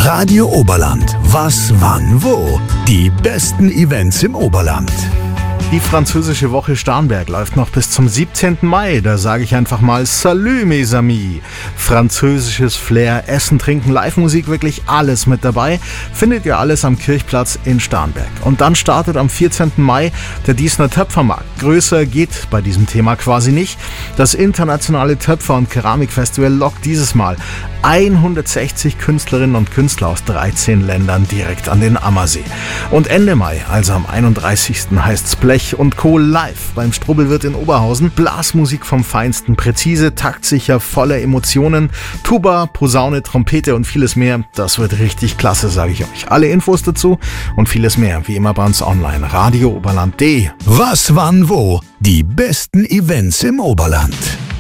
Radio Oberland. Was, wann, wo? Die besten Events im Oberland. Die französische Woche Starnberg läuft noch bis zum 17. Mai. Da sage ich einfach mal Salut mes amis. Französisches Flair, Essen, Trinken, Live-Musik, wirklich alles mit dabei. Findet ihr alles am Kirchplatz in Starnberg. Und dann startet am 14. Mai der Diesner Töpfermarkt. Größer geht bei diesem Thema quasi nicht. Das internationale Töpfer- und Keramikfestival lockt dieses Mal 160 Künstlerinnen und Künstler aus 13 Ländern direkt an den Ammersee. Und Ende Mai, also am 31. heißt's Blech und Co. live beim Strubbelwirt in Oberhausen. Blasmusik vom Feinsten, präzise, taktsicher, voller Emotionen, Tuba, Posaune, Trompete und vieles mehr. Das wird richtig klasse, sage ich euch. Alle Infos dazu und vieles mehr, wie immer bei uns online. Radio Oberland.de. Was, wann, wo? Die besten Events im Oberland.